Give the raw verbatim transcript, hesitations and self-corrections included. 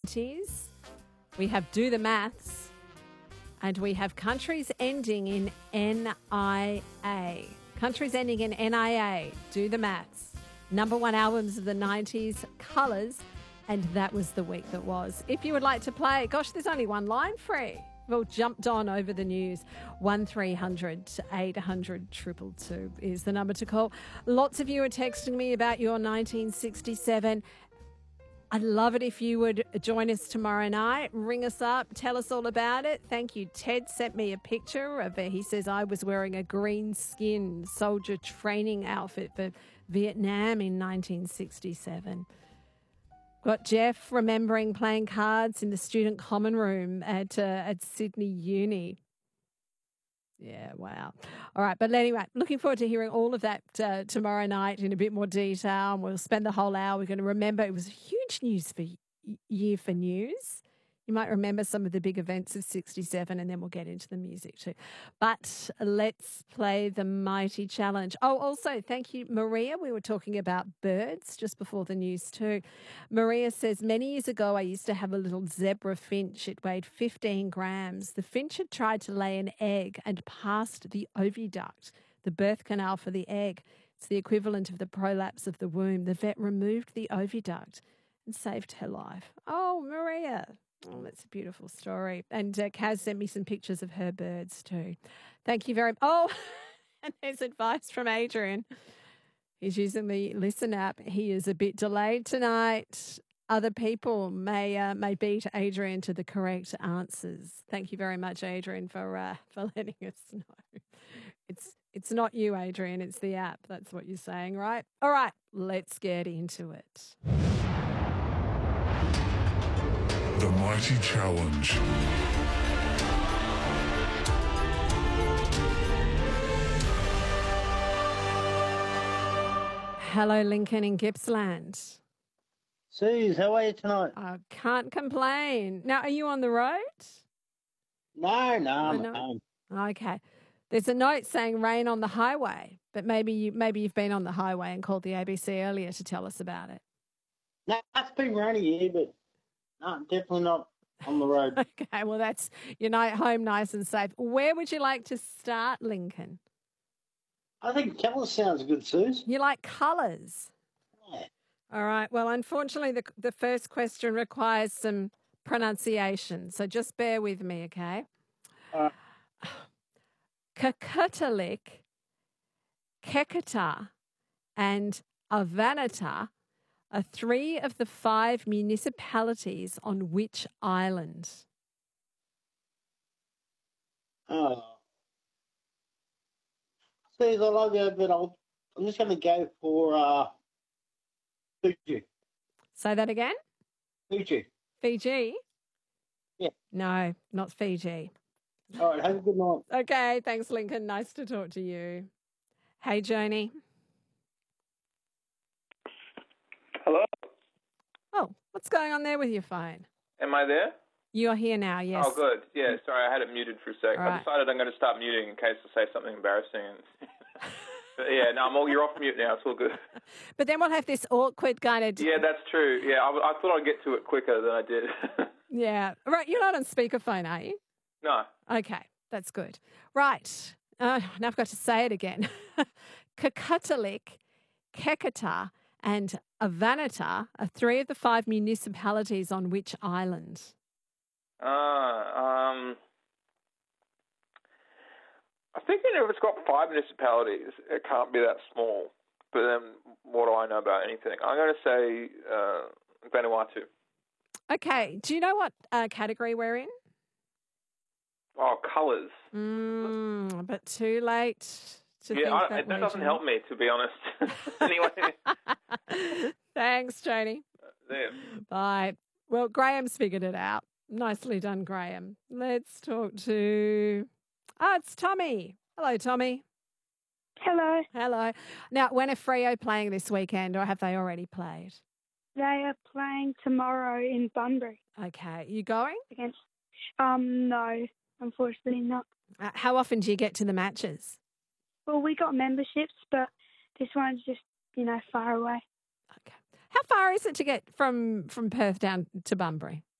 nineties. We have Do the Maths. And we have countries ending in N I A. Countries ending in N I A. Do the Maths. Number one albums of the nineties, Colours. And that was the week that was. If you would like to play, gosh, there's only one line free. Well, jumped on over the news. one three hundred eight hundred two two two is the number to call. Lots of you are texting me about your nineteen sixty-seven. I'd love it if you would join us tomorrow night. Ring us up. Tell us all about it. Thank you. Ted sent me a picture of it. He says I was wearing a green skin soldier training outfit for Vietnam in nineteen sixty-seven. Got Jeff remembering playing cards in the student common room at uh, at Sydney Uni. Yeah, wow. All right, but anyway, looking forward to hearing all of that uh, tomorrow night in a bit more detail. And we'll spend the whole hour. We're going to remember it was a huge news for year for news. You might remember some of the big events of sixty-seven, and then we'll get into the music too. But let's play the Mighty Challenge. Oh, also, thank you, Maria. We were talking about birds just before the news too. Maria says, many years ago, I used to have a little zebra finch. It weighed fifteen grams. The finch had tried to lay an egg and passed the oviduct, the birth canal for the egg. It's the equivalent of the prolapse of the womb. The vet removed the oviduct and saved her life. Oh, Maria. Oh, that's a beautiful story. And uh, Kaz sent me some pictures of her birds too. Thank you very much. Oh, and there's advice from Adrian. He's using the Listen app. He is a bit delayed tonight. Other people may uh, may beat Adrian to the correct answers. Thank you very much, Adrian, for uh, for letting us know. It's it's not you, Adrian. It's the app. That's what you're saying, right? All right, let's get into it. The Mighty Challenge. Hello, Lincoln in Gippsland. Suze, how are you tonight? I can't complain. Now, are you on the road? No, no, I'm no? at home. Okay. There's a note saying rain on the highway, but maybe you maybe you've been on the highway and called the A B C earlier to tell us about it. No, it's been rainy here, but no, definitely not on the road. Okay, well, that's you're ni- home nice and safe. Where would you like to start, Lincoln? I think colours sounds good, Suze. You like colours? Yeah. All right. Well, unfortunately, the the first question requires some pronunciation, so just bear with me, okay? All right. Kakutalik, Kekata, and Avanata are three of the five municipalities on which island? Oh. Suze, I love you, but I'll, I'm just going to go for uh, Fiji. Say that again? Fiji. Fiji? Yeah. No, not Fiji. All right, have a good night. Okay, thanks, Lincoln. Nice to talk to you. Hey, Joni. Hello? Oh, what's going on there with your phone? Am I there? You're here now, yes. Oh, good. Yeah, sorry, I had it muted for a sec. All I right. decided I'm going to start muting in case I say something embarrassing. And but yeah, no, I'm all, you're off mute now. It's all good. But then we'll have this awkward kind of... Yeah, that's true. Yeah, I, I thought I'd get to it quicker than I did. Yeah. Right, you're not on speakerphone, are you? No. Okay, that's good. Right. Uh, now I've got to say it again. Kakutalik, Kekata, and Avanata are three of the five municipalities on which island? Ah, um... I think you know, if it's got five municipalities, it can't be that small. But then what do I know about anything? I'm going to say uh, Vanuatu. Okay. Do you know what uh, category we're in? Oh, colours. Mm, but too late to think Yeah, I, that that way, doesn't Joni. help me, to be honest. Anyway. Thanks, Joni. There. Bye. Well, Graham's figured it out. Nicely done, Graham. Let's talk to... Ah, it's Tommy. Hello, Tommy. Hello. Hello. Now, when are Freo playing this weekend, or have they already played? They are playing tomorrow in Bunbury Okay. You going? against. Um, no, unfortunately not. Uh, how often do you get to the matches? Well, we got memberships, but this one's just you know far away. Okay. How far is it to get from, from Perth down to Bunbury?